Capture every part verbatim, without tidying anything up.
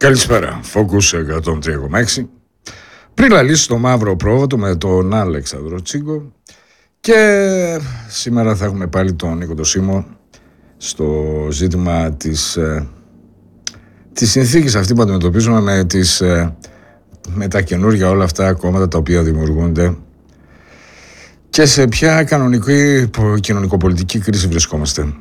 Καλησπέρα, Focus εκατόν τρία κόμμα έξι. Πριν λαλήσει το μαύρο πρόβατο με τον Αλέξανδρο Τσίγκο. Και σήμερα θα έχουμε πάλι τον Νίκο το Σίμω στο ζήτημα της, ε, της συνθήκης αυτή που αντιμετωπίζουμε με, τις, ε, με τα καινούργια όλα αυτά κόμματα τα οποία δημιουργούνται και σε ποια κανονική κοινωνικοπολιτική κρίση βρισκόμαστε.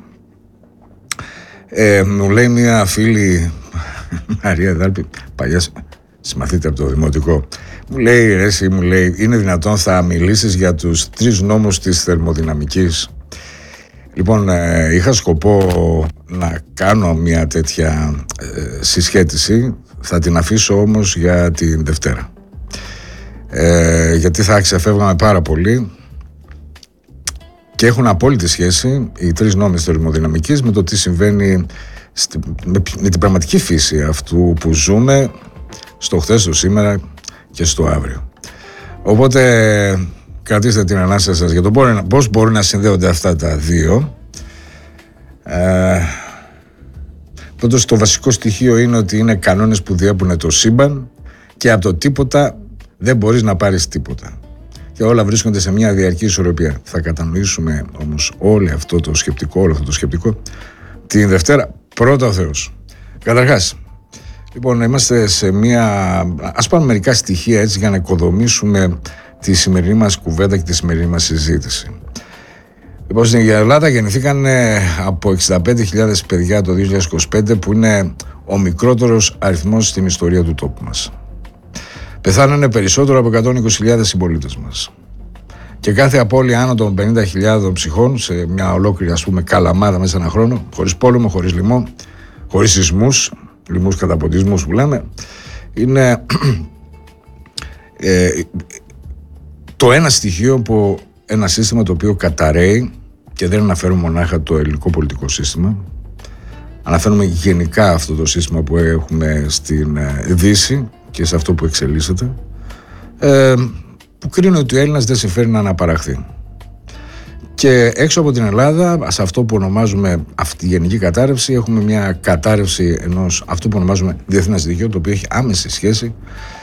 Ε, μου λέει μια φίλη, Μαρία Δάλπη, παλιά συμμαθήτρια από το Δημοτικό, μου λέει, ρε εσύ, μου λέει, είναι δυνατόν θα μιλήσεις για τους τρεις νόμους της θερμοδυναμικής? Λοιπόν, ε, είχα σκοπό να κάνω μια τέτοια ε, συσχέτιση, θα την αφήσω όμως για την Δευτέρα. Ε, γιατί θα ξεφεύγαμε πάρα πολύ και έχουν απόλυτη σχέση οι τρεις νόμοι της θερμοδυναμικής με το τι συμβαίνει στη, με, με την πραγματική φύση αυτού που ζούμε στο χθες, στο σήμερα και στο αύριο. Οπότε κρατήστε την ανάσα σας για το πώς μπορεί να συνδέονται αυτά τα δύο. Ε, Πάντως το βασικό στοιχείο είναι ότι είναι κανόνες που διέπουν το σύμπαν και από το τίποτα δεν μπορείς να πάρεις τίποτα. Και όλα βρίσκονται σε μια διαρκή ισορροπία. Θα κατανοήσουμε όμως όλο αυτό το σκεπτικό, όλο αυτό το σκεπτικό την Δευτέρα, πρώτα ο Θεός. Καταρχάς, λοιπόν, είμαστε σε μια... Ας πάρουμε μερικά στοιχεία έτσι για να οικοδομήσουμε τη σημερινή μας κουβέντα και τη σημερινή μας συζήτηση. Λοιπόν, στην Ελλάδα γεννηθήκαν από εξήντα πέντε χιλιάδες παιδιά το δύο χιλιάδες είκοσι πέντε, που είναι ο μικρότερος αριθμός στην ιστορία του τόπου μας. Πεθάνανε περισσότερο από εκατόν είκοσι χιλιάδες συμπολίτες μας. Και κάθε απώλεια άνω των πενήντα χιλιάδων ψυχών σε μια ολόκληρη, ας πούμε, καλαμάδα μέσα ένα χρόνο, χωρίς πόλεμο, χωρίς λοιμό, χωρίς σεισμούς, λοιμούς καταποντισμούς που λέμε, είναι ε, το ένα στοιχείο που ένα σύστημα το οποίο καταρρέει, και δεν αναφέρουμε μονάχα το ελληνικό πολιτικό σύστημα, αναφέρουμε γενικά αυτό το σύστημα που έχουμε στην Δύση και σε αυτό που εξελίσσεται, ε, που κρίνει ότι ο Έλληνας δεν συμφέρει να αναπαραχθεί. Και έξω από την Ελλάδα, σε αυτό που ονομάζουμε αυτή τη γενική κατάρρευση, έχουμε μια κατάρρευση ενός αυτό που ονομάζουμε διεθνές δίκαιο, το οποίο έχει άμεση σχέση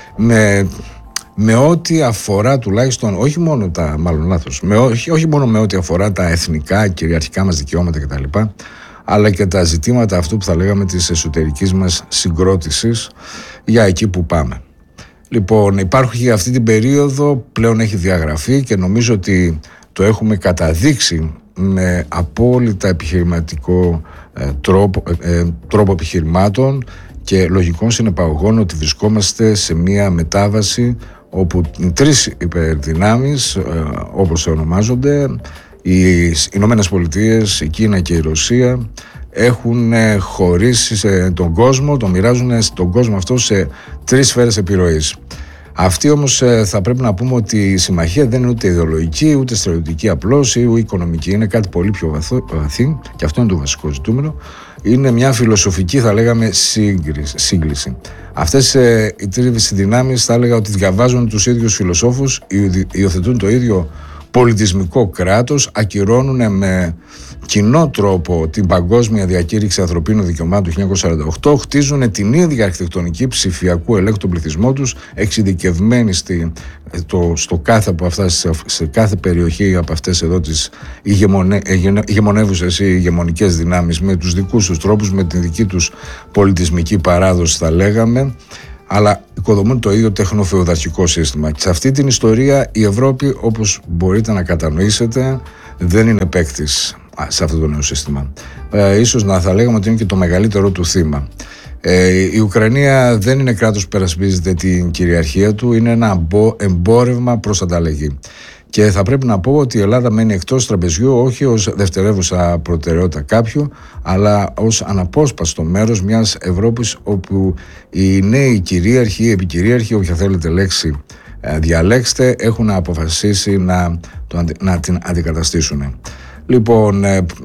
με, με ό,τι αφορά τουλάχιστον, όχι μόνο τα, μάλλον λάθος, με, όχι, όχι μόνο με ό,τι αφορά τα εθνικά, κυριαρχικά μας δικαιώματα κτλ., αλλά και τα ζητήματα αυτού που θα λέγαμε της εσωτερικής μας συγκρότησης για εκεί που πάμε. Λοιπόν, υπάρχει αυτή την περίοδο, πλέον έχει διαγραφεί και νομίζω ότι το έχουμε καταδείξει με απόλυτα επιχειρηματικό ε, τρόπο, ε, τρόπο επιχειρημάτων και λογικών συνεπαγωγών ότι βρισκόμαστε σε μια μετάβαση όπου οι τρεις υπερδυνάμεις, ε, όπως ονομάζονται, οι Ηνωμένες Πολιτείες, η Κίνα και η Ρωσία, έχουν χωρίσει σε τον κόσμο, τον μοιράζουν στον κόσμο αυτό σε τρεις σφαίρες επιρροής. Αυτή όμως θα πρέπει να πούμε ότι η συμμαχία δεν είναι ούτε ιδεολογική, ούτε στρατιωτική απλώς ή ούτε οικονομική. Είναι κάτι πολύ πιο βαθύ και αυτό είναι το βασικό ζητούμενο. Είναι μια φιλοσοφική, θα λέγαμε, σύγκληση. Αυτές οι τρεις δυνάμεις θα έλεγα ότι διαβάζουν τους ίδιους φιλοσόφους, υιοθετούν το ίδιο πολιτισμικό κράτος, ακυρώνουν με κοινό τρόπο την Παγκόσμια Διακήρυξη Ανθρωπίνων Δικαιωμάτων του χίλια εννιακόσια σαράντα οκτώ, χτίζουν την ίδια αρχιτεκτονική ψηφιακού ελέγχου των πληθυσμών τους, εξειδικευμένοι στη, το, στο κάθε από αυτά, σε κάθε περιοχή από αυτές εδώ τις ηγεμονε, ηγεμονεύουσες ή ηγεμονικές δυνάμεις, με τους δικούς τους τρόπους, με την δική τους πολιτισμική παράδοση θα λέγαμε, αλλά οικοδομούν το ίδιο τεχνοφεουδαρχικό σύστημα. Και σε αυτή την ιστορία η Ευρώπη, όπως μπορείτε να κατανοήσετε, δεν είναι παίκτης σε αυτό το νέο σύστημα. Ε, ίσως να θα λέγαμε ότι είναι και το μεγαλύτερο του θύμα. Ε, η Ουκρανία δεν είναι κράτος που περασπίζεται την κυριαρχία του, είναι ένα εμπόρευμα προς ανταλλαγή. Και θα πρέπει να πω ότι η Ελλάδα μένει εκτός τραπεζιού, όχι ως δευτερεύουσα προτεραιότητα κάποιου, αλλά ως αναπόσπαστο μέρος μιας Ευρώπης όπου οι νέοι κυρίαρχοι, οι επικυρίαρχοι, όποια θέλετε λέξη διαλέξτε, έχουν αποφασίσει να, το, να την αντικαταστήσουν. Λοιπόν,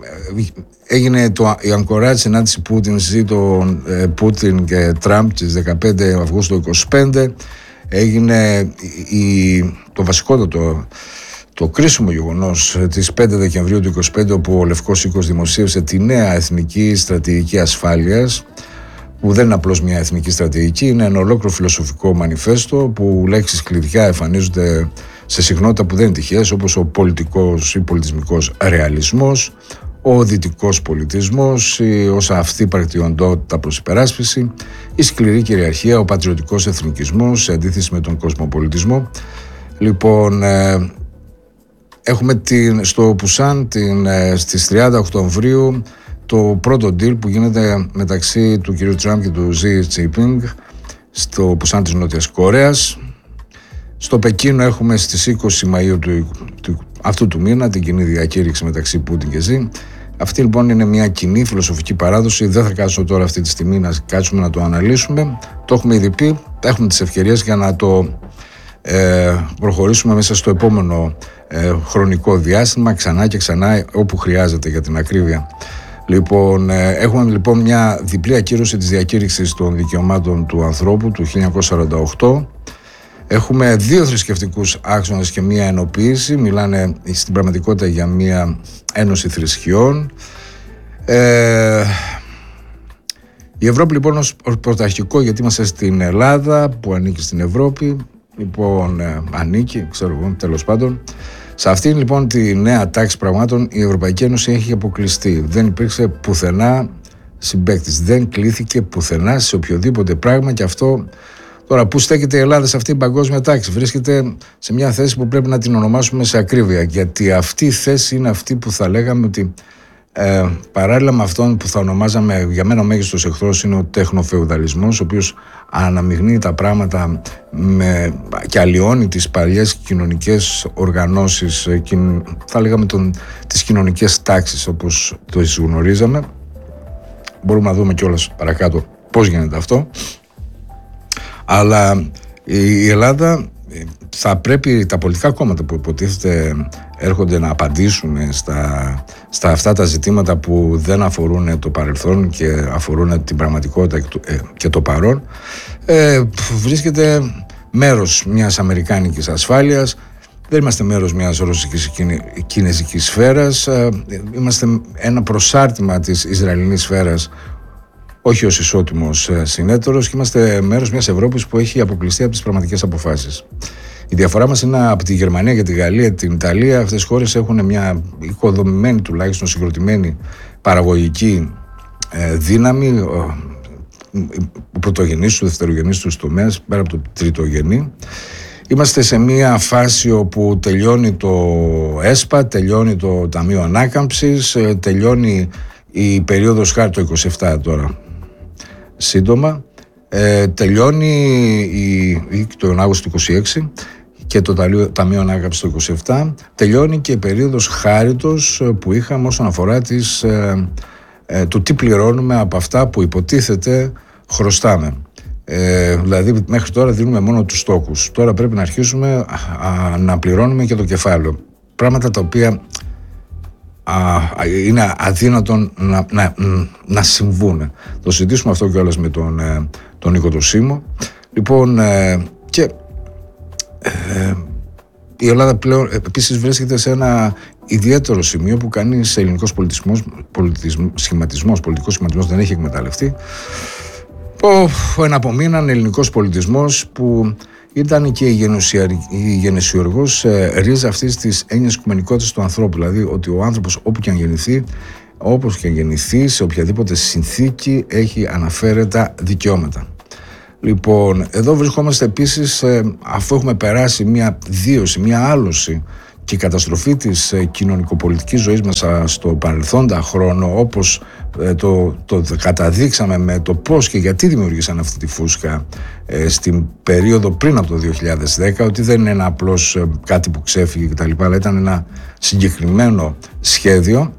έγινε το, η Ανκοράτ συνάντηση Πούτιν, ζήτω Πούτιν και Τραμπ στις δεκαπέντε Αυγούστου είκοσι πέντε. Έγινε η, το βασικότατο, το κρίσιμο γεγονός της πέντε Δεκεμβρίου του είκοσι πέντε, όπου ο Λευκός Οίκος δημοσίευσε τη νέα Εθνική Στρατηγική Ασφάλειας, που δεν είναι απλώς μια εθνική στρατηγική, είναι ένα ολόκληρο φιλοσοφικό μανιφέστο που λέξεις κλειδιά εμφανίζονται σε συχνότητα που δεν είναι τυχαίες, όπως ο πολιτικός ή πολιτισμικός ρεαλισμός, ο δυτικός πολιτισμός, ως αυθύπαρκτη οντότητα προς υπεράσπιση, η σκληρή κυριαρχία, ο πατριωτικός εθνικισμός σε αντίθεση με τον κοσμοπολιτισμό. Λοιπόν, ε, έχουμε την, στο Πουσάν την, ε, στις τριάντα Οκτωβρίου το πρώτο deal που γίνεται μεταξύ του κ. Τραμπ και του Ζι Τζινπίνγκ στο Πουσάν της Νότιας Κορέας. Στο Πεκίνο έχουμε στις είκοσι Μαΐου του, του, αυτού του μήνα την κοινή διακήρυξη μεταξύ Πούτιν και Ζι. Αυτή λοιπόν είναι μια κοινή φιλοσοφική παράδοση. Δεν θα κάτσω τώρα αυτή τη στιγμή να κάτσουμε να το αναλύσουμε. Το έχουμε ήδη πει, έχουμε τις ευκαιρίες για να το ε, προχωρήσουμε μέσα στο επόμενο ε, χρονικό διάστημα, ξανά και ξανά όπου χρειάζεται για την ακρίβεια. Λοιπόν, ε, έχουμε λοιπόν μια διπλή ακύρωση της διακήρυξης των δικαιωμάτων του ανθρώπου του χίλια εννιακόσια σαράντα οκτώ. Έχουμε δύο θρησκευτικούς άξονες και μία ενοποίηση. Μιλάνε στην πραγματικότητα για μία ένωση θρησκειών. Ε, η Ευρώπη λοιπόν ως πρωταρχικό, γιατί είμαστε στην Ελλάδα που ανήκει στην Ευρώπη, λοιπόν ε, ανήκει, ξέρω εγώ, τέλος πάντων. Σε αυτήν λοιπόν τη νέα τάξη πραγμάτων η Ευρωπαϊκή Ένωση έχει αποκλειστεί. Δεν υπήρξε πουθενά συμπαίκτης, δεν κλήθηκε πουθενά σε οποιοδήποτε πράγμα και αυτό. Τώρα, πού στέκεται η Ελλάδα σε αυτήν την παγκόσμια τάξη? Βρίσκεται σε μια θέση που πρέπει να την ονομάσουμε σε ακρίβεια, γιατί αυτή η θέση είναι αυτή που θα λέγαμε ότι ε, παράλληλα με αυτόν που θα ονομάζαμε, για μένα ο μέγιστος εχθρός είναι ο τεχνοφεουδαλισμός, ο οποίος αναμειγνύει τα πράγματα με, και αλλοιώνει τις παλιές κοινωνικές οργανώσεις, θα λέγαμε τον, τις κοινωνικές τάξεις όπως το γνωρίζαμε. Μπορούμε να δούμε κιόλας παρακάτω πώς γίνεται αυτό. Αλλά η Ελλάδα θα πρέπει, τα πολιτικά κόμματα που υποτίθεται έρχονται να απαντήσουν στα, στα αυτά τα ζητήματα που δεν αφορούν το παρελθόν και αφορούν την πραγματικότητα και το, ε, και το παρόν, ε, βρίσκεται μέρος μιας αμερικάνικης ασφάλειας. Δεν είμαστε μέρος μιας ρωσικής κινέζικης σφαίρας, ε, είμαστε ένα προσάρτημα της Ισραηλινής σφαίρας, όχι ως ισότιμος συνέτερος, και είμαστε μέρος μιας Ευρώπης που έχει αποκλειστεί από τις πραγματικές αποφάσεις. Η διαφορά μας είναι από τη Γερμανία και τη Γαλλία, την Ιταλία. Αυτές οι χώρες έχουν μια οικοδομημένη, τουλάχιστον συγκροτημένη παραγωγική δύναμη, ο πρωτογενής του, δευτερογενής του τομέας, πέρα από το τριτογενή. Είμαστε σε μια φάση όπου τελειώνει το ΕΣΠΑ, τελειώνει το Ταμείο Ανάκαμψης, τελειώνει η περίοδος χάρη το είκοσι επτά τώρα. Σύντομα, ε, τελειώνει η, τον Αύγουστο του είκοσι έξι και το Ταμείο Ανάκαμψης το είκοσι επτά, τελειώνει και η περίοδος χάριτος που είχαμε όσον αφορά τις, ε, ε, το τι πληρώνουμε από αυτά που υποτίθεται χρωστάμε. Ε, δηλαδή μέχρι τώρα δίνουμε μόνο τους στόκους. Τώρα πρέπει να αρχίσουμε α, α, να πληρώνουμε και το κεφάλαιο. Πράγματα τα οποία Α, είναι αδύνατον να, να, να συμβούν. Το συζητήσουμε αυτό κιόλας με τον, τον Νίκο το Σίμω. Λοιπόν, ε, και ε, η Ελλάδα πλέον επίσης βρίσκεται σε ένα ιδιαίτερο σημείο που κανείς ελληνικός πολιτισμός, πολιτισμ, σχηματισμός, πολιτικός σχηματισμός δεν έχει εκμεταλλευτεί. Ο, ο εναπομείναν ελληνικός πολιτισμός που ήταν και η γενεσιουργός ε, ρίζα αυτής της έννοιας οικουμενικότητας του ανθρώπου. Δηλαδή ότι ο άνθρωπος όπου και αν γεννηθεί, όπως και αν γεννηθεί, σε οποιαδήποτε συνθήκη έχει αναφέρετα δικαιώματα. Λοιπόν, εδώ βρισκόμαστε επίσης, ε, αφού έχουμε περάσει μια δίωση, μια άλωση και η καταστροφή της ε, κοινωνικοπολιτικής ζωής μέσα στο παρελθόντα χρόνο, όπως ε, το, το καταδείξαμε με το πώς και γιατί δημιουργήσαν αυτή τη φούσκα ε, στην περίοδο πριν από το δύο χιλιάδες δέκα, ότι δεν είναι ένα απλώς ε, κάτι που ξέφυγε κτλ, αλλά ήταν ένα συγκεκριμένο σχέδιο,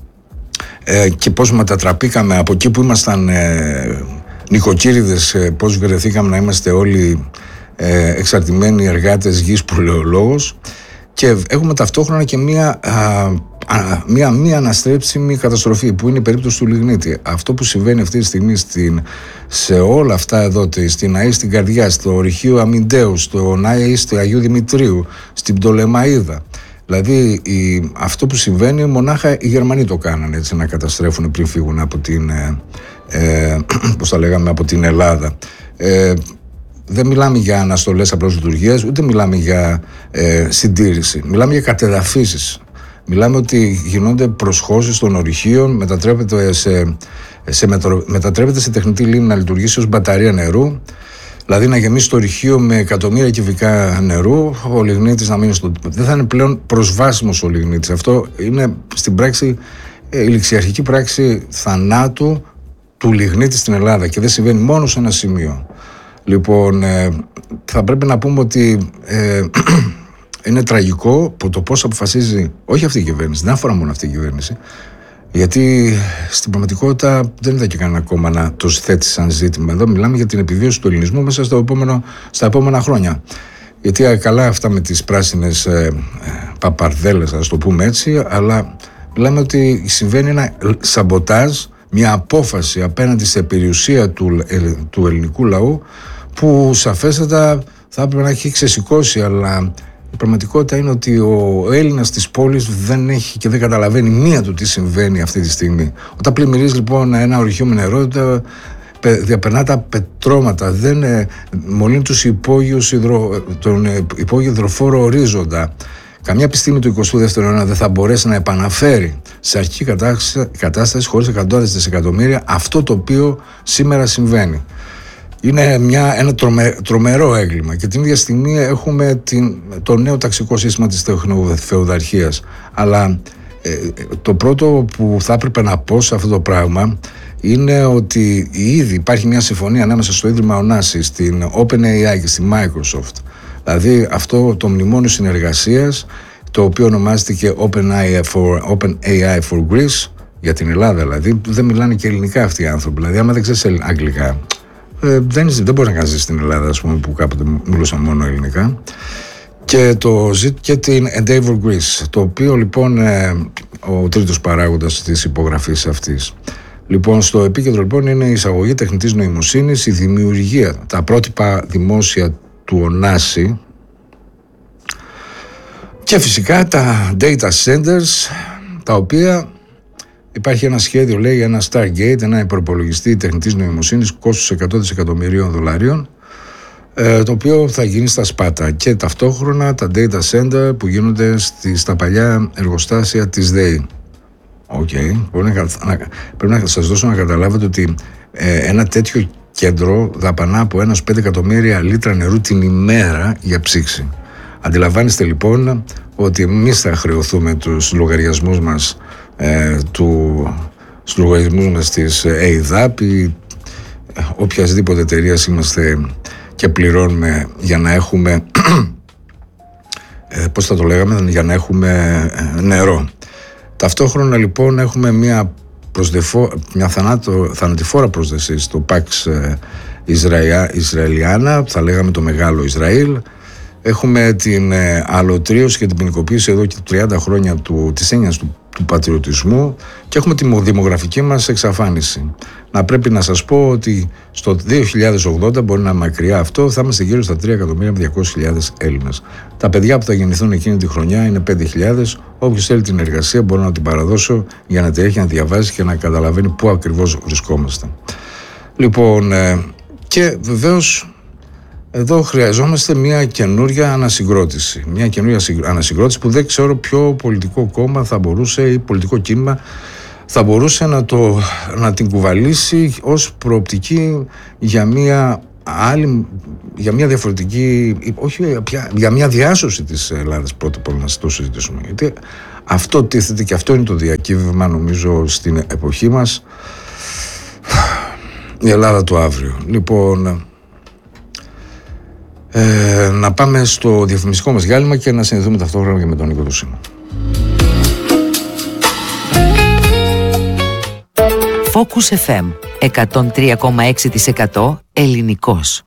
ε, και πώς μετατραπήκαμε από εκεί που ήμασταν ε, νοικοκύριδες, ε, πώς βρεθήκαμε να είμαστε όλοι ε, εξαρτημένοι εργάτες γης, που λέει ο λόγος. Και έχουμε ταυτόχρονα και μία, α, α, μία μη αναστρέψιμη καταστροφή που είναι η περίπτωση του Λιγνίτη. Αυτό που συμβαίνει αυτή τη στιγμή στην, σε όλα αυτά εδώ, στην Αΐ στην Καρδιά, στο ορυχείο Αμιντέου, στο Άι του Αγίου Δημητρίου, στην Πτολεμαΐδα. Δηλαδή η, αυτό που συμβαίνει μονάχα οι Γερμανοί το κάνανε, έτσι, να καταστρέφουν πριν φύγουν από την, ε, πώς τα λέγαμε, από την Ελλάδα. Ε, δεν μιλάμε για αναστολές απλώς λειτουργίας, ούτε μιλάμε για ε, συντήρηση. Μιλάμε για κατεδαφίσεις. Μιλάμε ότι γινόνται προσχώσεις των ορυχείων, μετατρέπεται σε, σε, μετρο, μετατρέπεται σε τεχνητή λίμνη να λειτουργήσει ως μπαταρία νερού. Δηλαδή να γεμίσει το ορυχείο με εκατομμύρια κυβικά νερού, ο λιγνίτης να μείνει στο. Δεν θα είναι πλέον προσβάσιμος ο λιγνίτης. Αυτό είναι στην πράξη, η ληξιαρχική πράξη θανάτου του λιγνίτη στην Ελλάδα και δεν συμβαίνει μόνο σε ένα σημείο. Λοιπόν, ε, θα πρέπει να πούμε ότι ε, είναι τραγικό που το πώς αποφασίζει, όχι αυτή η κυβέρνηση, δεν αφορά μόνο αυτή η κυβέρνηση, γιατί στην πραγματικότητα δεν είδα και κανένα κόμμα να το θέτει σαν ζήτημα. Εδώ μιλάμε για την επιβίωση του ελληνισμού μέσα στο επόμενο, στα επόμενα χρόνια. Γιατί καλά αυτά με τις πράσινες ε, παπαρδέλες, ας το πούμε έτσι, αλλά μιλάμε ότι συμβαίνει ένα σαμποτάζ, μια απόφαση απέναντι σε περιουσία του, ε, του ελληνικού λαού που σαφέστατα θα έπρεπε να έχει ξεσηκώσει, αλλά η πραγματικότητα είναι ότι ο Έλληνας της πόλης δεν έχει και δεν καταλαβαίνει μία του τι συμβαίνει αυτή τη στιγμή. Όταν πλημμυρίζει λοιπόν ένα ορυχείο με νερό, διαπερνά τα πετρώματα, δεν μολύνει τους υπόγειους υδρο, τον υπόγειο υδροφόρο ορίζοντα. Καμιά επιστήμη του εικοστού δεύτερου αιώνα δεν θα μπορέσει να επαναφέρει σε αρχική κατάσταση χωρίς εκατοντάδες δισεκατομμύρια αυτό το οποίο σήμερα συμβαίνει. Είναι μια, ένα τρομε, τρομερό έγκλημα και την ίδια στιγμή έχουμε την, το νέο ταξικό σύστημα της τεχνοφεουδαρχίας. Αλλά ε, το πρώτο που θα έπρεπε να πω σε αυτό το πράγμα είναι ότι ήδη υπάρχει μια συμφωνία ανάμεσα στο Ίδρυμα Ωνάσης, στην OpenAI και στη Microsoft. Δηλαδή αυτό το μνημόνιο συνεργασίας, το οποίο ονομάστηκε OpenAI for, OpenAI for Greece, για την Ελλάδα δηλαδή, δεν μιλάνε και ελληνικά αυτοί οι άνθρωποι. Δηλαδή άμα δεν ξέρεις αγγλικά, Ε, δεν, δεν μπορεί να κάνει στην Ελλάδα, ας πούμε, που κάποτε μιλούσαν μόνο ελληνικά, και, το, και την Endeavour Greece, το οποίο λοιπόν ε, ο τρίτος παράγοντας της υπογραφής αυτής. Λοιπόν, στο επίκεντρο λοιπόν είναι η εισαγωγή τεχνητής νοημοσύνης, η δημιουργία, τα πρότυπα δημόσια του Ωνάση και φυσικά τα data centers, τα οποία υπάρχει ένα σχέδιο, λέει, ένα Stargate, ένα υπερπολογιστή τεχνητής νοημοσύνης κόστους εκατό δισεκατομμυρίων δολαρίων, ε, το οποίο θα γίνει στα Σπάτα, και ταυτόχρονα τα data center που γίνονται στη, στα παλιά εργοστάσια της ΔΕΗ. Οκ, okay. Πρέπει να σας δώσω να καταλάβετε ότι ε, ένα τέτοιο κέντρο δαπανά από ένα πέντε εκατομμύρια λίτρα νερού την ημέρα για ψήξη. Αντιλαμβάνεστε λοιπόν ότι εμείς θα χρεωθούμε τους λογαριασμούς μας Ε, του, στους λογαριασμούς μας της ΕΙΔΑΠ ή οποιασδήποτε εταιρείας είμαστε και πληρώνουμε για να έχουμε ε, πώς θα το λέγαμε, για να έχουμε ε, νερό. Ταυτόχρονα λοιπόν έχουμε μια, προσδεφο, μια θανάτο, θανατηφόρα πρόσδεση στο Pax ε, Ισραηλ, Ισραηλιάνα, θα λέγαμε το Μεγάλο Ισραήλ. Έχουμε την ε, αλωτρίωση και την ποινικοποίηση εδώ και τριάντα χρόνια του, της έννοιας του του πατριωτισμού, και έχουμε τη δημογραφική μας εξαφάνιση. Να πρέπει να σας πω ότι στο δύο χιλιάδες ογδόντα, μπορεί να είναι μακριά αυτό, θα είμαστε γύρω στα τρία εκατομμύρια διακόσιες χιλιάδες Έλληνες. Τα παιδιά που θα γεννηθούν εκείνη τη χρονιά είναι πέντε χιλιάδες. Όποιος θέλει την εργασία μπορώ να την παραδώσω για να τρέχει, να διαβάζει και να καταλαβαίνει πού ακριβώς βρισκόμαστε. Λοιπόν, και βεβαίως εδώ χρειαζόμαστε μια καινούρια ανασυγκρότηση. Μια καινούρια ανασυγκρότηση που δεν ξέρω ποιο πολιτικό κόμμα θα μπορούσε ή πολιτικό κίνημα θα μπορούσε να, το, να την κουβαλήσει ως προοπτική για μια άλλη, για μια διαφορετική, όχι πια, για μια διάσωση της Ελλάδας πρώτα απ' όλα, να το συζητήσουμε. Γιατί αυτό τίθεται και αυτό είναι το διακύβευμα, νομίζω, στην εποχή μας. Η Ελλάδα του αύριο. Λοιπόν, Ε, να πάμε στο διαφημιστικό μας διάλειμμα και να συνδεθούμε ταυτόχρονα και με τον Νίκο του Σίμου. Focus εφ εμ εκατόν τρία κόμμα έξι τοις εκατό ελληνικός.